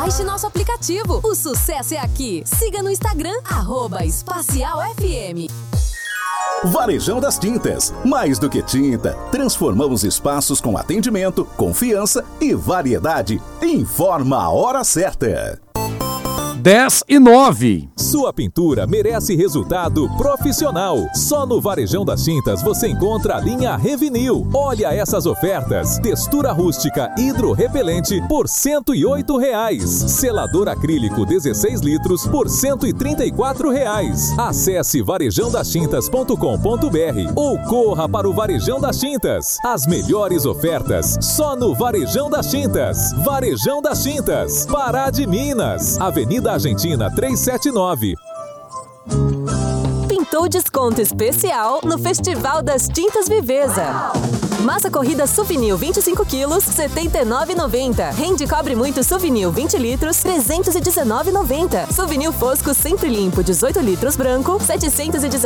Baixe nosso aplicativo. O sucesso é aqui. Siga no Instagram, @espacialfm. Varejão das Tintas. Mais do que tinta, transformamos espaços com atendimento, confiança e variedade. Informa a hora certa. 10:09. Sua pintura merece resultado profissional. Só no Varejão das Tintas você encontra a linha Revinil. Olha essas ofertas. Textura rústica hidrorrepelente por R$108. Selador acrílico 16 litros por R$134. Acesse varejãodastintas.com.br ou corra para o Varejão das Tintas. As melhores ofertas só no Varejão das Tintas. Varejão das Tintas, Pará de Minas, Avenida Argentina 379. Pintou desconto especial no Festival das Tintas Viveza. Massa corrida Suvinil 25 quilos, R$ 79,90. Rende cobre muito Suvinil 20 litros, R$ 319,90. Suvinil Fosco sempre limpo 18 litros branco, R$ 719,90.